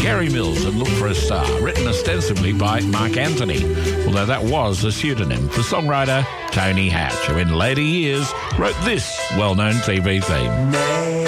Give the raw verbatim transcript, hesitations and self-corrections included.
Gary Mills and Look for a Star, written ostensibly by Mark Anthony, although that was a pseudonym for songwriter Tony Hatch, who in later years wrote this well-known T V theme.